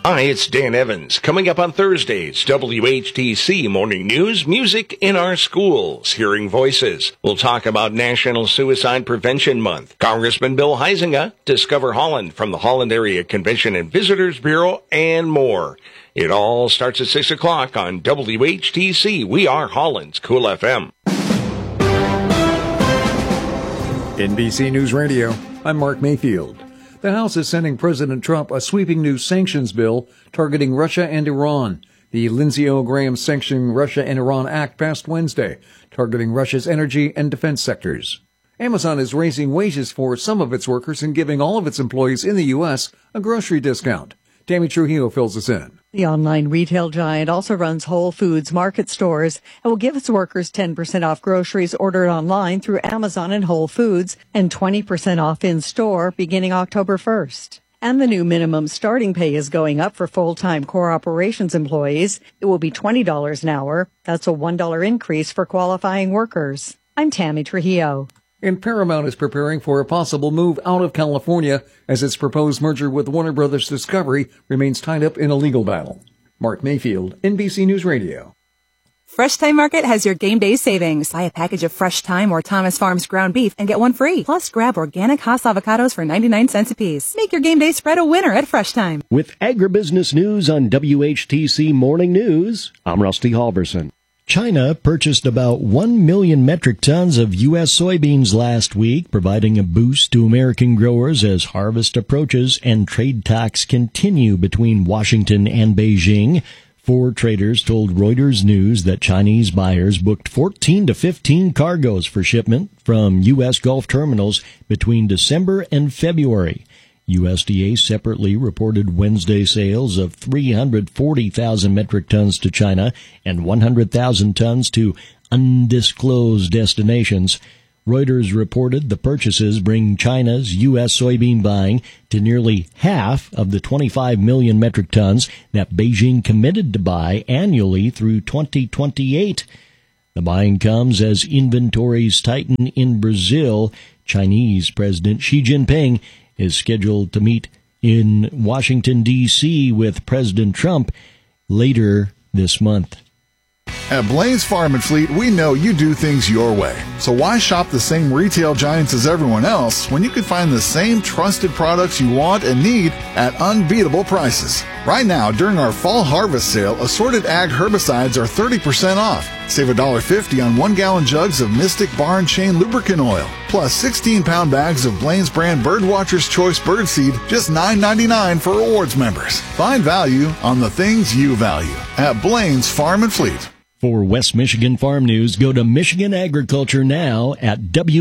Hi, it's Dan Evans. Coming up on Thursdays, WHTC Morning News, Music in Our Schools, Hearing Voices. We'll talk about National Suicide Prevention Month. Congressman Bill Huizenga, Discover Holland from the Holland Area Convention and Visitors Bureau, and more. It all starts at 6 o'clock on WHTC. We are Holland's Cool FM. NBC News Radio, I'm Mark Mayfield. The House is sending President Trump a sweeping new sanctions bill targeting Russia and Iran. The Lindsey O. Graham Sanction Russia and Iran Act passed Wednesday, targeting Russia's energy and defense sectors. Amazon is raising wages for some of its workers and giving all of its employees in the U.S. a grocery discount. Tammy Trujillo fills us in. The online retail giant also runs Whole Foods Market stores and will give its workers 10% off groceries ordered online through Amazon and Whole Foods and 20% off in-store beginning October 1st. And the new minimum starting pay is going up for full-time core operations employees. It will be $20 an hour. That's a $1 increase for qualifying workers. I'm Tammy Trujillo. And Paramount is preparing for a possible move out of California as its proposed merger with Warner Brothers Discovery remains tied up in a legal battle. Mark Mayfield, NBC News Radio. Fresh Thyme Market has your game day savings. Buy a package of Fresh Thyme or Thomas Farms ground beef and get one free. Plus, grab organic Haas avocados for 99 cents a piece. Make your game day spread a winner at Fresh Thyme. With agribusiness news on WHTC Morning News, I'm Rusty Halverson. China purchased about 1 million metric tons of U.S. soybeans last week, providing a boost to American growers as harvest approaches and trade talks continue between Washington and Beijing. Four traders told Reuters News that Chinese buyers booked 14 to 15 cargoes for shipment from U.S. Gulf terminals between December and February. USDA separately reported Wednesday sales of 340,000 metric tons to China and 100,000 tons to undisclosed destinations. Reuters reported the purchases bring China's U.S. soybean buying to nearly half of the 25 million metric tons that Beijing committed to buy annually through 2028. The buying comes as inventories tighten in Brazil. Chinese President Xi Jinping is scheduled to meet in Washington, D.C. with President Trump later this month. At Blaine's Farm and Fleet, we know you do things your way. So why shop the same retail giants as everyone else when you can find the same trusted products you want and need at unbeatable prices? Right now, during our fall harvest sale, assorted ag herbicides are 30% off. Save $1.50 on 1-gallon jugs of Mystic Bar and Chain lubricant oil, plus 16-pound bags of Blaine's brand Birdwatcher's Choice birdseed, just $9.99 for rewards members. Find value on the things you value at Blaine's Farm and Fleet. For West Michigan Farm News, go to Michigan Agriculture Now at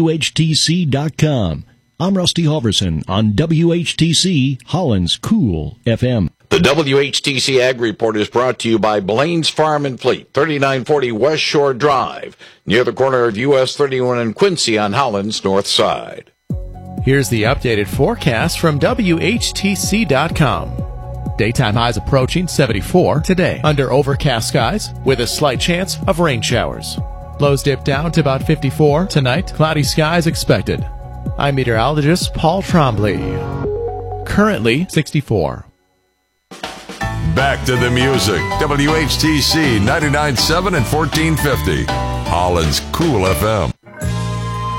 WHTC.com. I'm Rusty Halverson on WHTC, Holland's Cool FM. The WHTC Ag Report is brought to you by Blaine's Farm and Fleet, 3940 West Shore Drive, near the corner of US 31 and Quincy on Holland's north side. Here's the updated forecast from WHTC.com. Daytime highs approaching 74 today under overcast skies with a slight chance of rain showers. Lows dip down to about 54 tonight. Cloudy skies expected. I'm meteorologist Paul Trombley. Currently 64. Back to the music. WHTC 99.7 and 1450. Holland's Cool FM.